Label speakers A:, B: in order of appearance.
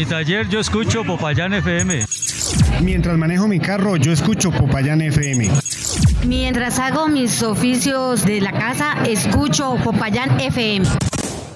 A: taller yo escucho Popayán FM.
B: Mientras manejo mi carro, yo escucho Popayán FM.
C: Mientras hago mis oficios de la casa, escucho Popayán FM.